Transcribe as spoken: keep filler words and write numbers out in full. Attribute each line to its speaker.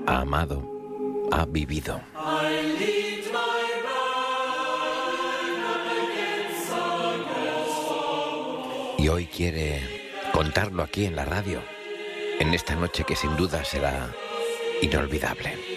Speaker 1: ha amado, ha vivido. Y hoy quiere contarlo aquí en la radio, en esta noche que sin duda será inolvidable.